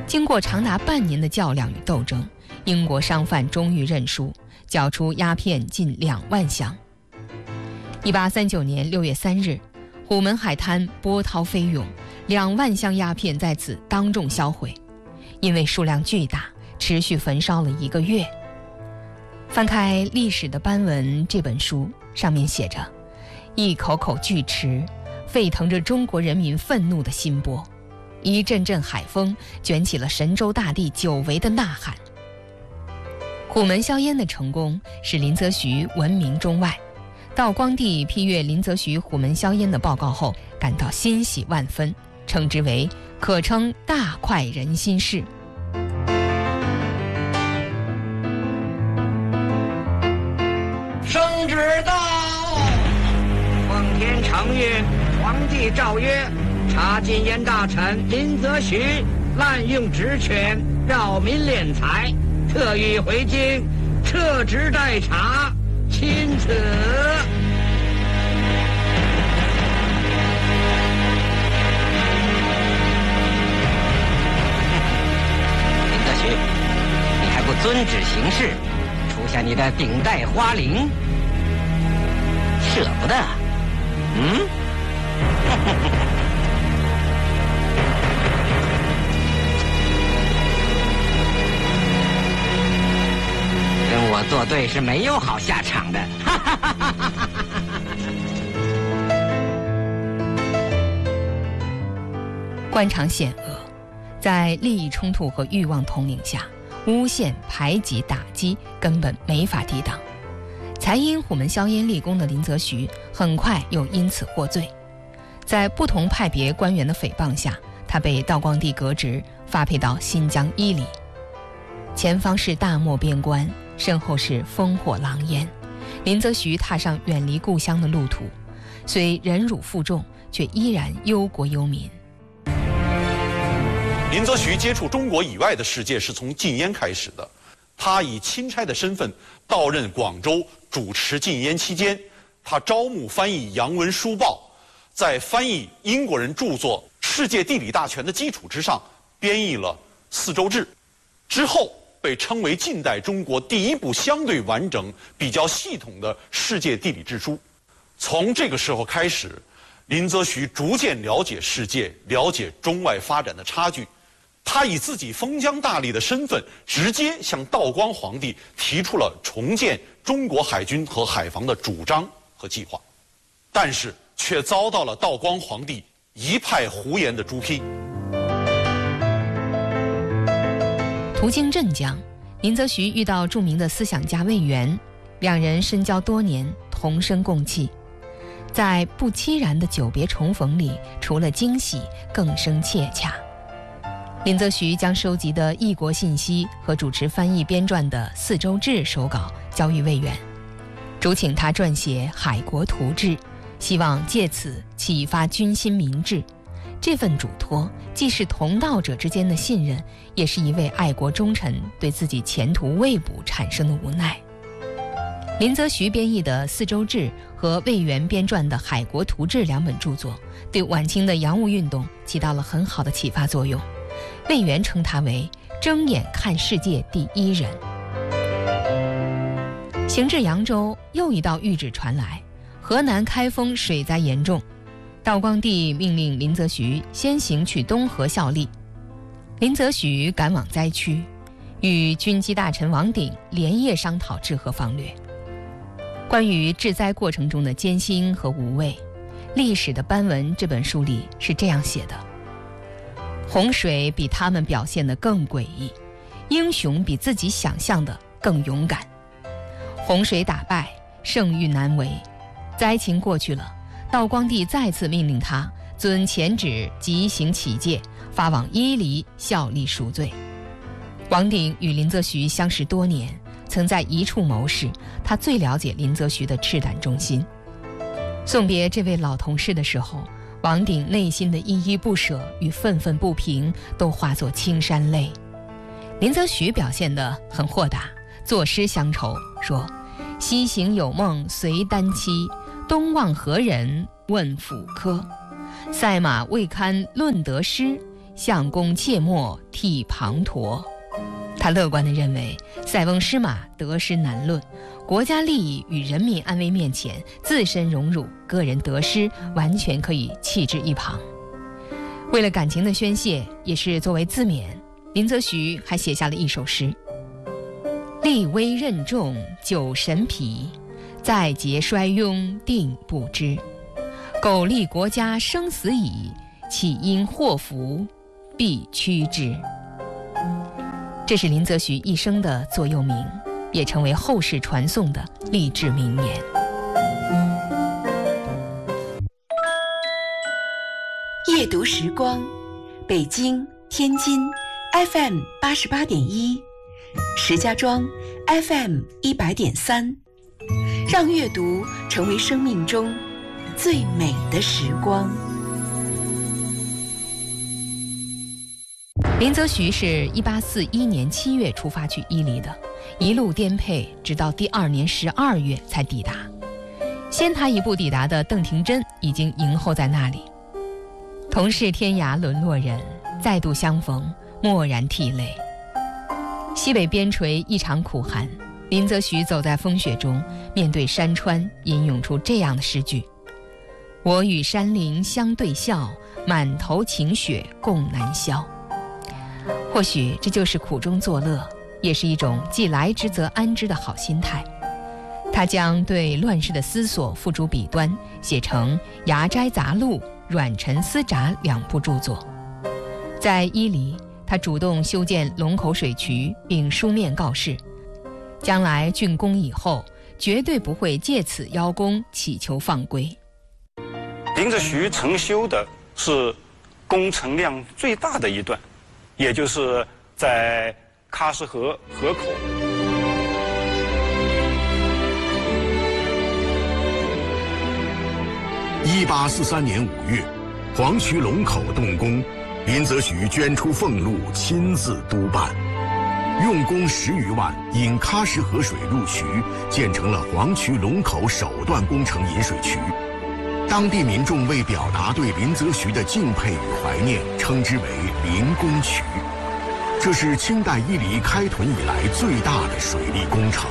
经过长达半年的较量与斗争，英国商贩终于认输，缴出鸦片近2万箱。1839年6月3日，虎门海滩波涛飞涌，2万箱鸦片在此当众销毁。因为数量巨大，持续焚烧了1个月。翻开《历史的斑纹》这本书，上面写着：一口口巨池，沸腾着中国人民愤怒的心波；一阵阵海风，卷起了神州大地久违的呐喊。虎门销烟的成功使林则徐闻名中外。道光帝批阅林则徐虎门销烟的报告后，感到欣喜万分，称之为可称大快人心事。 圣旨到，奉天承运，皇帝诏曰：查禁烟大臣林则徐滥用职权，扰民敛财，特予回京，撤职待查，钦此。 林则徐，你还不遵旨行事，除下你的顶戴花翎，舍不得？跟我作对是没有好下场的。 官场险恶，在利益冲突和欲望统领下，诬陷、排挤、打击根本没法抵挡。才因虎门销烟立功的林则徐，很快又因此获罪。在不同派别官员的诽谤下，他被道光帝革职，发配到新疆伊犁。前方是大漠边关，身后是烽火狼烟。林则徐踏上远离故乡的路途，虽忍辱负重，却依然忧国忧民。 林则徐接触中国以外的世界是从禁烟开始的。他以钦差的身份到任广州，主持禁烟期间，他招募翻译洋文书报，在翻译英国人著作《世界地理大全》的基础之上，编译了《四周志》，之后被称为近代中国第一部相对完整、比较系统的世界地理志书。从这个时候开始，林则徐逐渐了解世界，了解中外发展的差距。他以自己封疆大吏的身份，直接向道光皇帝提出了重建中国海军和海防的主张和计划，但是却遭到了道光皇帝一派胡言的诛批。 途经镇江，林则徐遇到著名的思想家魏源，两人深交多年，同声共泣。在不期然的久别重逢里，除了惊喜，更生切洽。林则徐将收集的异国信息和主持翻译编撰的《四周志》手稿交予魏源，嘱请他撰写《海国图志》，希望借此启发军心民智。这份嘱托既是同道者之间的信任，也是一位爱国忠臣对自己前途未卜产生的无奈。林则徐编译的《四周志》和魏源编撰的《海国图志》两本著作，对晚清的洋务运动起到了很好的启发作用。魏源称他为睁眼看世界第一人。行至扬州，又一道谕旨传来，河南开封水灾严重，道光帝命令林则徐先行去东河效力。林则徐赶往灾区，与军机大臣王鼎连夜商讨治河方略。关于治灾过程中的艰辛和无畏，《历史的斑纹》这本书里是这样写的：洪水比他们表现得更诡异，英雄比自己想象的更勇敢。洪水打败，胜运难违。灾情过去了，道光帝再次命令他遵前旨即行启戒，发往伊犁效力赎罪。王鼎与林则徐相识多年，曾在一处谋事，他最了解林则徐的赤胆忠心。送别这位老同事的时候，王鼎内心的依依不舍与愤愤不平都化作青山泪。林则徐表现得很豁达，作诗乡愁，说：西行有梦随单栖，东望何人问抚柯。赛马未堪论得失， 相公切莫替滂沱。他乐观地认为，塞翁失马，得失难论，国家利益与人民安危面前，自身荣辱、个人得失完全可以弃之一旁。为了感情的宣泄，也是作为自勉，林则徐还写下了一首诗：立威任重九神疲，再节衰庸定不知。苟利国家生死以，岂因祸福必趋之。这是林则徐一生的座右铭，也成为后世传颂的励志名言。 夜读时光，北京、天津 FM 88.1，石家庄 FM 100.3，让阅读成为生命中最美的时光。 林则徐是1841年7月出发去伊犁的，一路颠沛，直到第2年12月才抵达。先他一步抵达的邓廷桢已经迎候在那里。同是天涯沦落人，再度相逢，蓦然涕泪。西北边陲异常苦寒，林则徐走在风雪中，面对山川，吟咏出这样的诗句：我与山林相对笑，满头晴雪共难消。或许这就是苦中作乐，也是一种既来之则安之的好心态。他将对乱世的思索付诸笔端，写成《牙斋杂录》《阮陈思札》2部著作。在伊犁，他主动修建龙口水渠，并书面告示，将来竣工以后，绝对不会借此邀功祈求放归。 林则徐承修的是工程量最大的一段，也就是在喀什河河口。 1843年5月，黄渠龙口动工，林则徐捐出俸禄，亲自督办，用工10余万，引喀什河水入渠，建成了黄渠龙口首段工程引水渠。当地民众为表达对林则徐的敬佩与怀念，称之为林公渠。这是清代伊犁开屯以来最大的水利工程。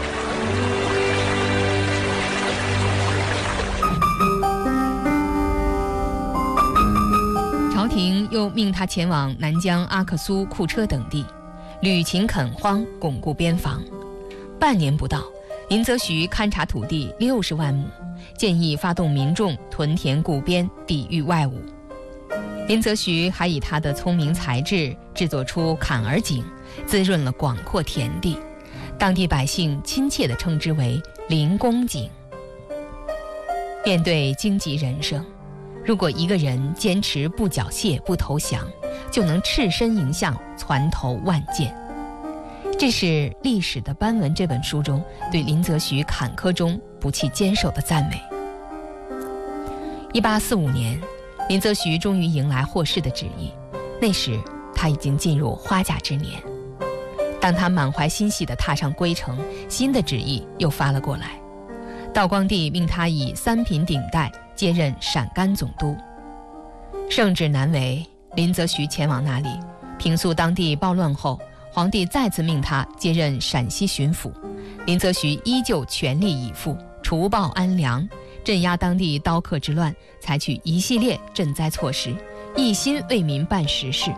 朝廷又命他前往南疆阿克苏、库车等地，履勤垦荒，巩固边防。半年不到，林则徐勘察土地60万亩，建议发动民众屯田固边，抵御外侮。林则徐还以他的聪明才智制作出坎儿井，滋润了广阔田地，当地百姓亲切地称之为林公井。面对荆棘人生，如果一个人坚持不缴械、不投降，就能赤身迎向，攒头万箭。这是《历史的斑纹》这本书中对林则徐坎坷中不弃坚守的赞美。1845年，林则徐终于迎来获释的旨意，那时他已经进入花甲之年。当他满怀欣喜地踏上归程，新的旨意又发了过来。道光帝命他以3品顶戴接任陕甘总督。圣旨难违，林则徐前往那里平素当地暴乱后，皇帝再次命他接任陕西巡抚。林则徐依旧全力以赴，除暴安良，镇压当地刀客之乱，采取一系列赈灾措施，一心为民办实事。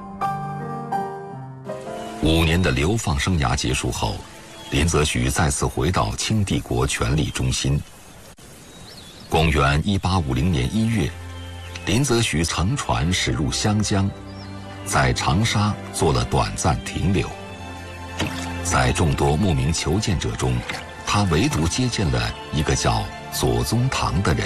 5年的流放生涯结束后，林则徐再次回到清帝国权力中心。公元1850年1月，林则徐乘船驶入湘江，在长沙做了短暂停留。在众多慕名求见者中，他唯独接见了一个叫左宗棠的人。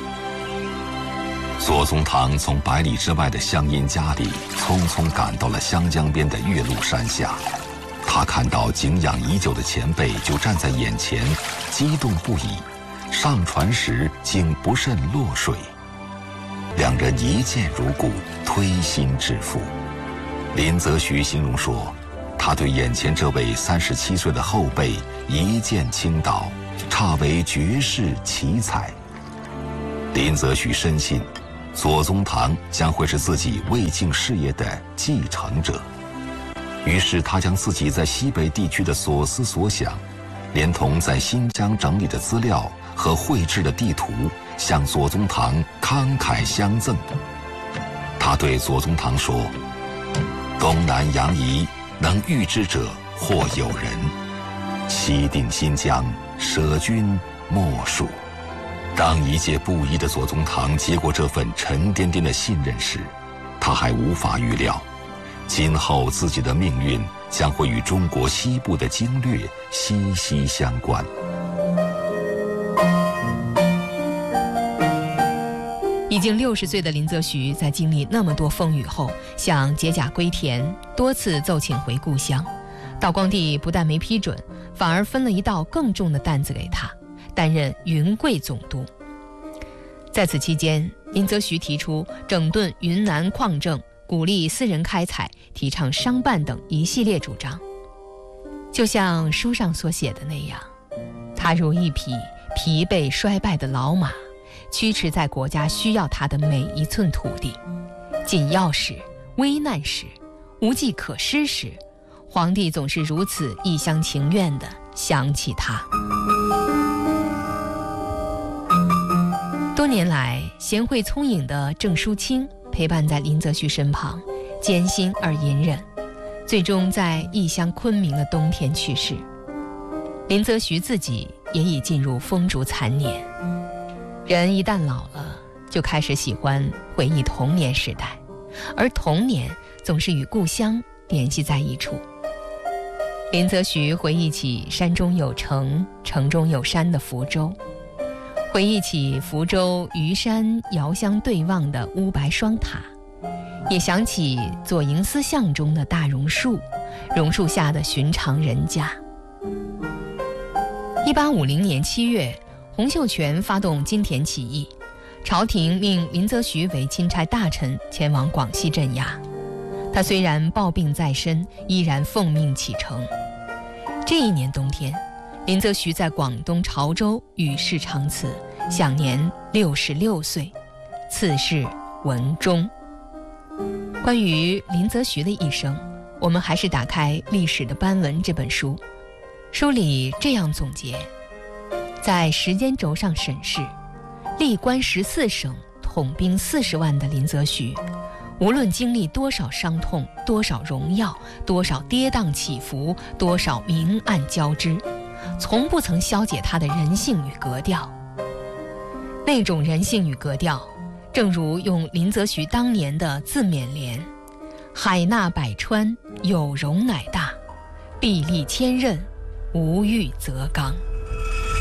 左宗棠从100里之外的乡音家里匆匆赶到了湘江边的岳麓山下，他看到敬仰已久的前辈就站在眼前，激动不已，上船时竟不慎落水。两人一见如故，推心置腹。林则徐形容说，他对眼前这位37岁的后辈一见倾倒，差为绝世奇才。林则徐深信， 左宗棠将会是自己魏晋事业的继承者。于是他将自己在西北地区的所思所想，连同在新疆整理的资料和绘制的地图，向左宗棠慷慨相赠。他对左宗棠说：“东南洋夷，能预知者或有人；西定新疆，舍君莫属。”当一介布衣的左宗棠接过这份沉甸甸的信任时，他还无法预料，今后自己的命运将会与中国西部的经略息息相关。 已经60岁的林则徐在经历那么多风雨后，想解甲归田，多次奏请回故乡。道光帝不但没批准，反而分了一道更重的担子给他，担任云贵总督。在此期间，林则徐提出整顿云南矿政，鼓励私人开采，提倡商办等一系列主张。就像书上所写的那样，他如一匹疲惫衰败的老马，驱驰在国家需要他的每一寸土地。紧要时、危难时、无计可施时，皇帝总是如此一厢情愿地想起他。多年来，贤惠聪颖的郑淑清陪伴在林则徐身旁，艰辛而隐忍，最终在异乡昆明的冬天去世。林则徐自己也已进入风烛残年，人一旦老了，就开始喜欢回忆童年时代，而童年总是与故乡联系在一处。林则徐回忆起山中有城，城中有山的福州，回忆起福州虞山遥相对望的乌白双塔，也想起左营思巷中的大榕树，榕树下的寻常人家。1850年7月，洪秀全发动金田起义，朝廷命林则徐为钦差大臣前往广西镇压。他虽然抱病在身，依然奉命启程。这一年冬天，林则徐在广东潮州与世长辞，享年66岁，赐谥文忠。关于林则徐的一生，我们还是打开《历史的斑纹》这本书，书里这样总结：在时间轴上审视，历官14省，统兵40万的林则徐，无论经历多少伤痛，多少荣耀，多少跌宕起伏，多少明暗交织，从不曾消解他的人性与格调。那种人性与格调，正如用林则徐当年的自勉联：海纳百川，有容乃大；壁立千仞，无欲则刚。